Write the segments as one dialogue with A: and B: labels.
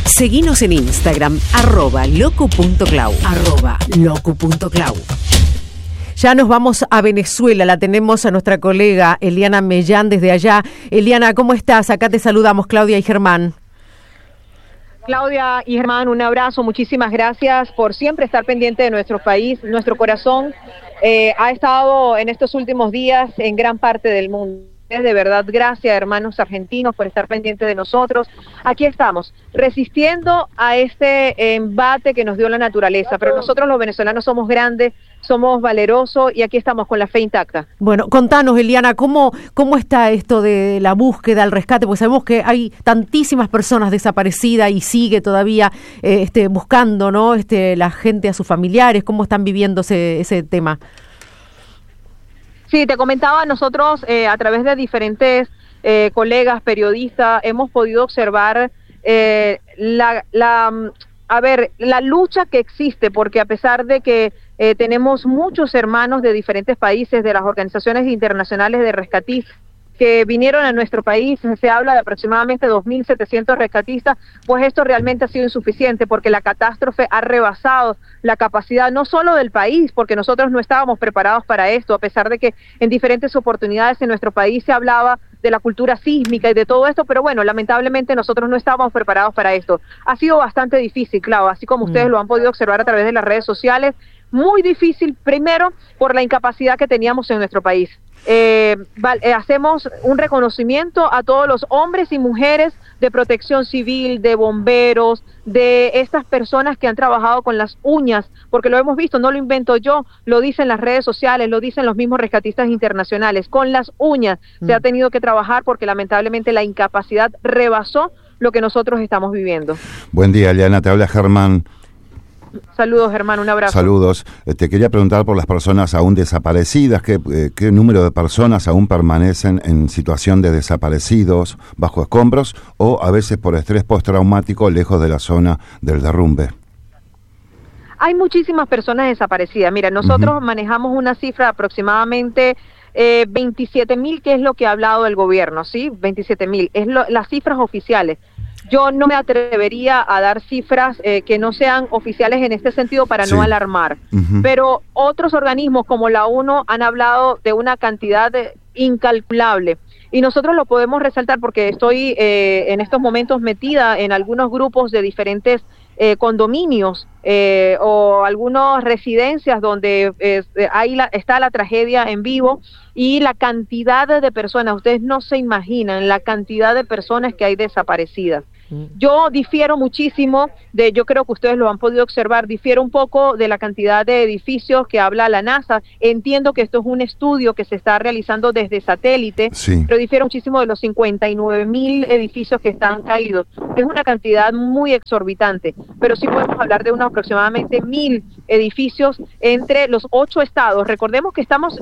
A: Seguinos en Instagram, @locu.clau. @locu.clau. Ya nos vamos a Venezuela, la tenemos a nuestra colega Eliana Mellán desde allá. Eliana, ¿cómo estás? Acá te saludamos Claudia y Germán.
B: Claudia y Germán, un abrazo, muchísimas gracias por siempre estar pendiente de nuestro país. Nuestro corazón ha estado en estos últimos días en gran parte del mundo. De verdad, gracias hermanos argentinos por estar pendientes de nosotros. Aquí estamos, resistiendo a este embate que nos dio la naturaleza, pero nosotros los venezolanos somos grandes, somos valerosos y aquí estamos con la fe intacta.
A: Bueno, contanos, Eliana, ¿cómo está esto de la búsqueda, el rescate? Pues sabemos que hay tantísimas personas desaparecidas y sigue todavía buscando, ¿no? La gente a sus familiares. ¿Cómo están viviendo ese tema?
B: Sí, te comentaba, nosotros a través de diferentes colegas, periodistas, hemos podido observar la lucha que existe, porque a pesar de que tenemos muchos hermanos de diferentes países, de las organizaciones internacionales de rescatistas, que vinieron a nuestro país, se habla de aproximadamente 2.700 rescatistas, pues esto realmente ha sido insuficiente porque la catástrofe ha rebasado la capacidad no solo del país, porque nosotros no estábamos preparados para esto, a pesar de que en diferentes oportunidades en nuestro país se hablaba de la cultura sísmica y de todo esto, pero bueno, lamentablemente nosotros no estábamos preparados para esto. Ha sido bastante difícil, claro, así como ustedes lo han podido observar a través de las redes sociales, muy difícil, primero por la incapacidad que teníamos en nuestro país. Hacemos un reconocimiento a todos los hombres y mujeres de protección civil, de bomberos, de estas personas que han trabajado con las uñas, porque lo hemos visto, no lo invento yo, lo dicen las redes sociales, lo dicen los mismos rescatistas internacionales, con las uñas se ha tenido que trabajar porque lamentablemente la incapacidad rebasó lo que nosotros estamos viviendo.
C: Buen día, Eliana, te habla Germán.
B: Saludos, hermano, un abrazo.
C: Saludos. Te quería preguntar por las personas aún desaparecidas, ¿qué número de personas aún permanecen en situación de desaparecidos bajo escombros o a veces por estrés postraumático lejos de la zona del derrumbe?
B: Hay muchísimas personas desaparecidas. Mira, nosotros manejamos una cifra de aproximadamente 27.000, que es lo que ha hablado el gobierno, ¿sí? 27.000, es las cifras oficiales. Yo no me atrevería a dar cifras que no sean oficiales en este sentido para no alarmar, pero otros organismos como la ONU han hablado de una cantidad incalculable y nosotros lo podemos resaltar porque estoy en estos momentos metida en algunos grupos de diferentes condominios o algunas residencias donde está la tragedia en vivo y la cantidad de personas, ustedes no se imaginan la cantidad de personas que hay desaparecidas. Yo difiero muchísimo yo creo que ustedes lo han podido observar, difiero un poco de la cantidad de edificios que habla la NASA. Entiendo que esto es un estudio que se está realizando desde satélite, pero difiero muchísimo de los 59.000 edificios que están caídos. Es una cantidad muy exorbitante, pero sí podemos hablar de unos aproximadamente 1.000 edificios entre los 8 estados. Recordemos que estamos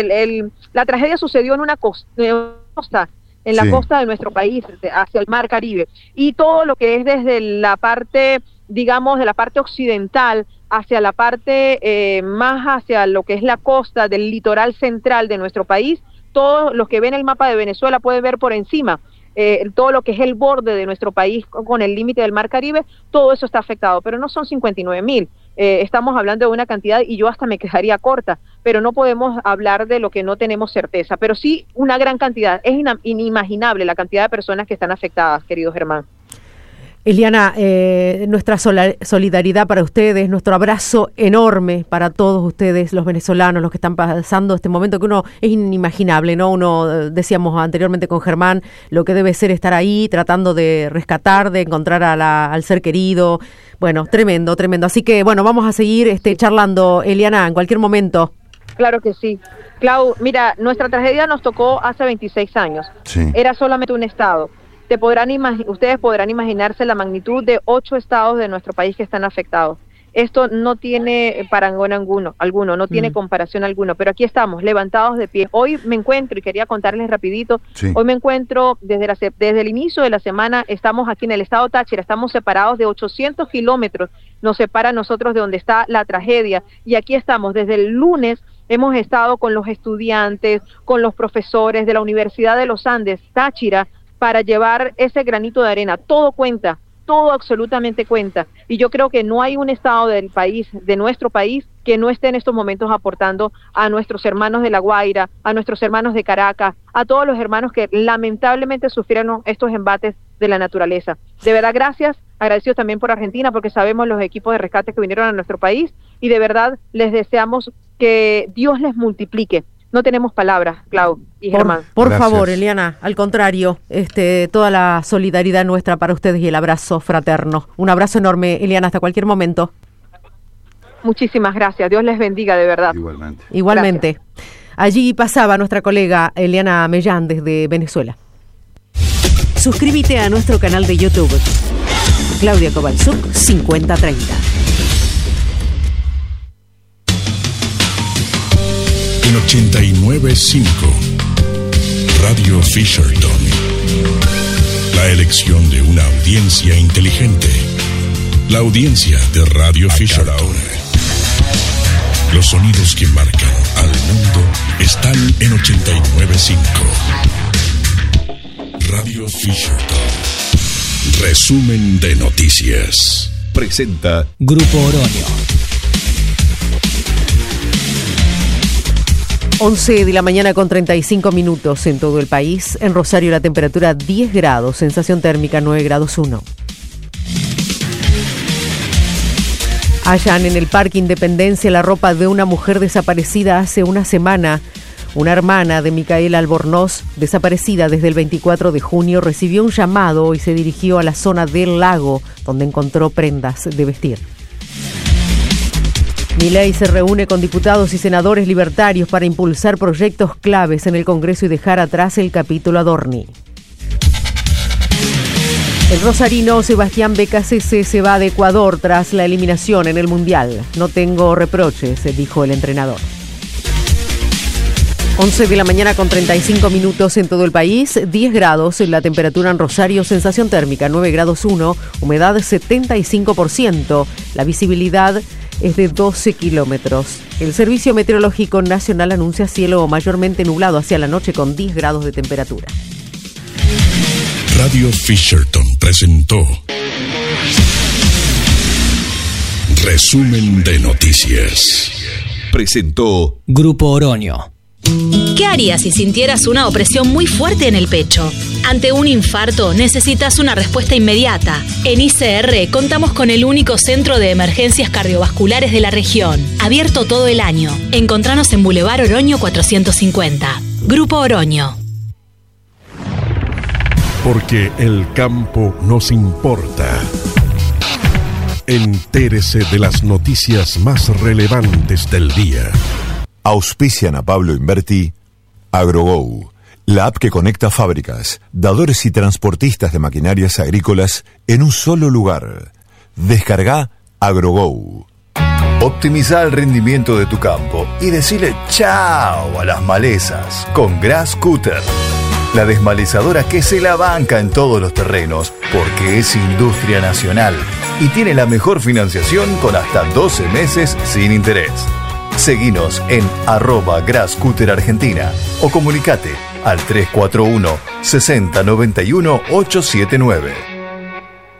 B: la tragedia sucedió en una costa, en la costa de nuestro país, hacia el Mar Caribe, y todo lo que es desde la parte, digamos, de la parte occidental hacia la parte más hacia lo que es la costa del litoral central de nuestro país, todos los que ven el mapa de Venezuela pueden ver por encima todo lo que es el borde de nuestro país con el límite del Mar Caribe, todo eso está afectado, pero no son 59.000. Estamos hablando de una cantidad y yo hasta me quedaría corta, pero no podemos hablar de lo que no tenemos certeza, pero sí una gran cantidad. Es inimaginable la cantidad de personas que están afectadas, querido Germán.
A: Eliana, nuestra solidaridad para ustedes, nuestro abrazo enorme para todos ustedes, los venezolanos, los que están pasando este momento que uno es inimaginable, ¿no? Uno, decíamos anteriormente con Germán, lo que debe ser estar ahí tratando de rescatar, de encontrar al ser querido. Bueno, tremendo, tremendo. Así que, bueno, vamos a seguir charlando, Eliana, en cualquier momento.
B: Claro que sí. Clau, mira, nuestra tragedia nos tocó hace 26 años. Sí. Era solamente un estado. Ustedes podrán imaginarse la magnitud de 8 estados de nuestro país que están afectados. Esto no tiene parangón alguno, no tiene comparación alguna, pero aquí estamos, levantados de pie. Hoy me encuentro, y quería contarles rapidito, hoy me encuentro desde el inicio de la semana, estamos aquí en el estado Táchira, estamos separados de 800 kilómetros, nos separa a nosotros de donde está la tragedia, y aquí estamos, desde el lunes hemos estado con los estudiantes, con los profesores de la Universidad de los Andes, Táchira, para llevar ese granito de arena. Todo cuenta, todo absolutamente cuenta. Y yo creo que no hay un estado del país, de nuestro país, que no esté en estos momentos aportando a nuestros hermanos de La Guaira, a nuestros hermanos de Caracas, a todos los hermanos que lamentablemente sufrieron estos embates de la naturaleza. De verdad, gracias, agradecidos también por Argentina, porque sabemos los equipos de rescate que vinieron a nuestro país, y de verdad les deseamos que Dios les multiplique. No tenemos palabras, Clau y Germán.
A: Por favor, Eliana, al contrario, toda la solidaridad nuestra para ustedes y el abrazo fraterno. Un abrazo enorme, Eliana, hasta cualquier momento.
B: Muchísimas gracias, Dios les bendiga, de verdad.
A: Igualmente. Gracias. Allí pasaba nuestra colega Eliana Mellán desde Venezuela.
D: Suscríbete a nuestro canal de YouTube. Claudia Kowalczuk 5030.
E: En 89.5 Radio Fisherton. La elección de una audiencia inteligente. La audiencia de Radio Fisherton. Los sonidos que marcan al mundo están en 89.5 Radio Fisherton. Resumen de noticias. Presenta
F: Grupo Oroño.
A: 11 de la mañana con 35 minutos en todo el país. En Rosario la temperatura 10 grados, sensación térmica 9 grados 1. Hallan en el Parque Independencia la ropa de una mujer desaparecida hace una semana. Una hermana de Micaela Albornoz, desaparecida desde el 24 de junio, recibió un llamado y se dirigió a la zona del lago, donde encontró prendas de vestir. Milei se reúne con diputados y senadores libertarios para impulsar proyectos claves en el Congreso y dejar atrás el capítulo Adorni. El rosarino Sebastián Becasese se va de Ecuador tras la eliminación en el Mundial. No tengo reproches, dijo el entrenador. 11 de la mañana con 35 minutos en todo el país, 10 grados en la temperatura en Rosario, sensación térmica 9 grados 1, humedad 75%, la visibilidad es de 12 kilómetros. El Servicio Meteorológico Nacional anuncia cielo mayormente nublado hacia la noche con 10 grados de temperatura.
E: Radio Fisherton presentó Resumen de noticias. Presentó
F: Grupo Oroño.
G: ¿Qué harías si sintieras una opresión muy fuerte en el pecho? Ante un infarto necesitas una respuesta inmediata. En ICR contamos con el único centro de emergencias cardiovasculares de la región, abierto todo el año. Encontranos en Boulevard Oroño 450. Grupo Oroño.
E: Porque el campo nos importa. Entérese de las noticias más relevantes del día.
H: Auspician a Pablo Inverti, AgroGo, la app que conecta fábricas, dadores y transportistas de maquinarias agrícolas en un solo lugar. Descarga AgroGo.
I: Optimiza el rendimiento de tu campo y decile chao a las malezas con Grass Cutter. La desmalezadora que se la banca en todos los terrenos porque es industria nacional y tiene la mejor financiación con hasta 12 meses sin interés. Seguinos en @GrassCutterArgentina o comunicate al 341 60 91 879.